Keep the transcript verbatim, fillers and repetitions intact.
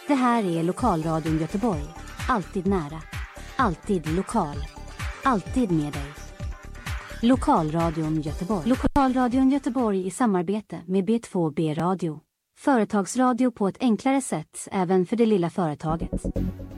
Det här är Lokalradion Göteborg. Alltid nära. Alltid lokal. Alltid med dig. Lokalradion Göteborg. Lokalradion Göteborg i samarbete med B två B Radio. Företagsradio på ett enklare sätt även för det lilla företaget.